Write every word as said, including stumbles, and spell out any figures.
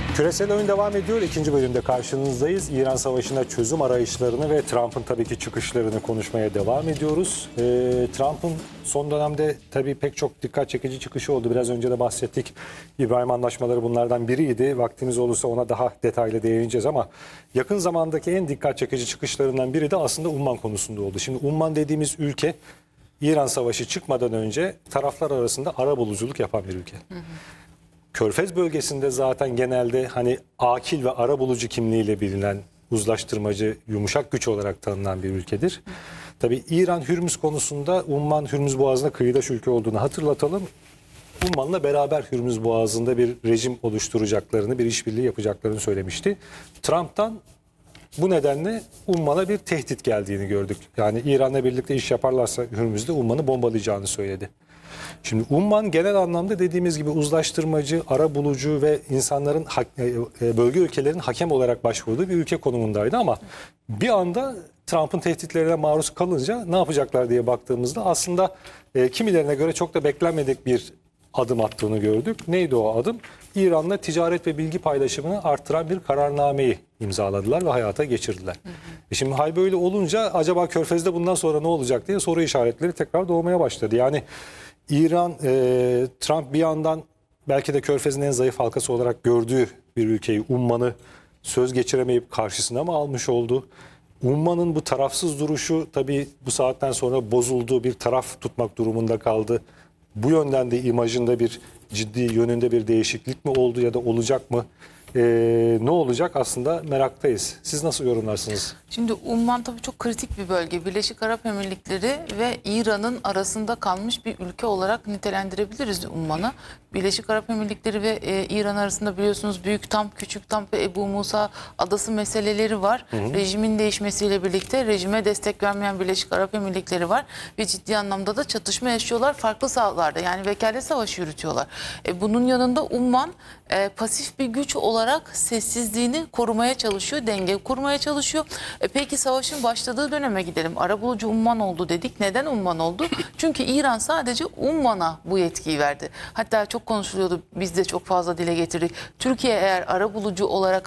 Küresel oyun devam ediyor. İkinci bölümde karşınızdayız. İran Savaşı'na çözüm arayışlarını ve Trump'ın tabii ki çıkışlarını konuşmaya devam ediyoruz. Ee, Trump'ın son dönemde tabii pek çok dikkat çekici çıkışı oldu. Biraz önce de bahsettik. İbrahim Anlaşmaları bunlardan biriydi. Vaktimiz olursa ona daha detaylı değineceğiz ama yakın zamandaki en dikkat çekici çıkışlarından biri de aslında Umman konusunda oldu. Şimdi Umman dediğimiz ülke İran Savaşı çıkmadan önce taraflar arasında arabuluculuk yapan bir ülke. Hı hı. Körfez bölgesinde zaten genelde hani akil ve arabulucu kimliğiyle bilinen, uzlaştırmacı, yumuşak güç olarak tanınan bir ülkedir. Tabii İran Hürmüz konusunda Umman Hürmüz Boğazı'na kıyıdaş ülke olduğunu hatırlatalım. Umman'la beraber Hürmüz Boğazı'nda bir rejim oluşturacaklarını, bir işbirliği yapacaklarını söylemişti. Trump'tan bu nedenle Umman'a bir tehdit geldiğini gördük. Yani İran'la birlikte iş yaparlarsa Hürmüz'de Umman'ı bombalayacağını söyledi. Şimdi Umman genel anlamda dediğimiz gibi uzlaştırmacı, arabulucu ve insanların bölge ülkelerin hakem olarak başvurduğu bir ülke konumundaydı ama bir anda Trump'ın tehditlerine maruz kalınca ne yapacaklar diye baktığımızda aslında e, kimilerine göre çok da beklenmedik bir adım attığını gördük. Neydi o adım? İran'la ticaret ve bilgi paylaşımını arttıran bir kararnameyi imzaladılar ve hayata geçirdiler. Hı hı. E şimdi hal böyle olunca acaba Körfez'de bundan sonra ne olacak diye soru işaretleri tekrar doğmaya başladı. Yani İran, e, Trump bir yandan belki de Körfez'in en zayıf halkası olarak gördüğü bir ülkeyi, Umman'ı söz geçiremeyip karşısına mı almış oldu? Umman'ın bu tarafsız duruşu tabii bu saatten sonra bozuldu, bir taraf tutmak durumunda kaldı. Bu yönden de imajında bir ciddi yönünde bir değişiklik mi oldu ya da olacak mı? Ee, ne olacak aslında meraktayız. Siz nasıl yorumlarsınız? Şimdi Umman tabii çok kritik bir bölge. Birleşik Arap Emirlikleri ve İran'ın arasında kalmış bir ülke olarak nitelendirebiliriz Umman'ı. Birleşik Arap Emirlikleri ve e, İran arasında biliyorsunuz Büyük Tam, Küçük Tam ve Ebu Musa adası meseleleri var. Hı hı. Rejimin değişmesiyle birlikte rejime destek vermeyen Birleşik Arap Emirlikleri var ve ciddi anlamda da çatışma yaşıyorlar farklı sahalarda. Yani vekalet savaşı yürütüyorlar. E, bunun yanında Umman e, pasif bir güç olarak sessizliğini korumaya çalışıyor, denge kurmaya çalışıyor. E, peki savaşın başladığı döneme gidelim. Arabulucu Umman oldu dedik. Neden Umman oldu? Çünkü İran sadece Umman'a bu yetkiyi verdi. Hatta çok konuşuluyordu. Biz de çok fazla dile getirdik. Türkiye eğer arabulucu olarak